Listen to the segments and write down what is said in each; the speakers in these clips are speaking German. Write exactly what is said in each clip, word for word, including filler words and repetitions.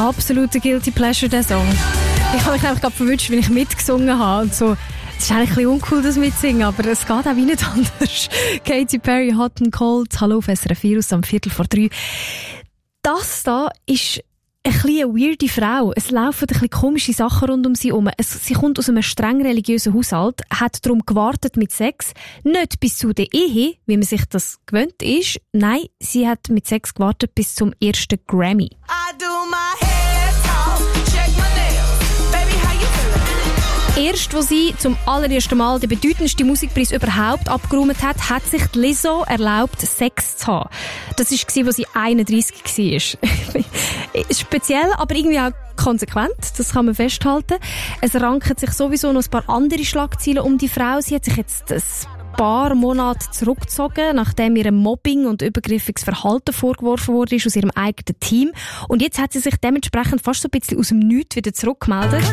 Absolute Guilty Pleasure, der Song. Ich habe mich nämlich gerade verwünscht, wenn ich mitgesungen habe und so. Es ist eigentlich ein bisschen uncool, das mitsingen, aber es geht auch wie nicht anders. Katy Perry, Hot and Cold. Hallo auf S R F vier aus am Viertel vor drei. Das da ist ein bisschen eine weirde Frau. Es laufen ein bisschen komische Sachen rund um sie herum. Sie kommt aus einem streng religiösen Haushalt, hat darum gewartet mit Sex. Nicht bis zu der Ehe, wie man sich das gewöhnt ist. Nein, sie hat mit Sex gewartet bis zum ersten Grammy. I do my hair talk, check my nails. Baby, how you feeling? Erst, wo sie zum allerersten Mal den bedeutendsten Musikpreis überhaupt abgeräumt hat, hat sich die Lizzo erlaubt, Sex zu haben. Das war, als sie einunddreissig war. Speziell, aber irgendwie auch konsequent, das kann man festhalten. Es ranken sich sowieso noch ein paar andere Schlagzeilen um die Frau. Sie hat sich jetzt ein paar Monate zurückgezogen, nachdem ihr Mobbing und übergriffiges Verhalten vorgeworfen wurde aus ihrem eigenen Team. Und jetzt hat sie sich dementsprechend fast so ein bisschen aus dem Nichts wieder zurückgemeldet.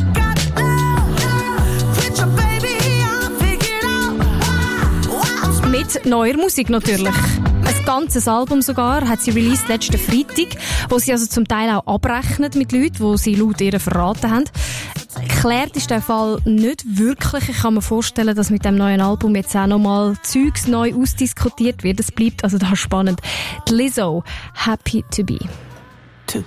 Mit neuer Musik natürlich. Ein ganzes Album sogar hat sie released letzten Freitag, wo sie also zum Teil auch abrechnet mit Leuten, die sie laut ihr verraten haben. Geklärt ist der Fall nicht wirklich. Ich kann mir vorstellen, dass mit dem neuen Album jetzt auch nochmal Zeugs neu ausdiskutiert wird. Es bleibt also da spannend. Die Lizzo, Happy to Be.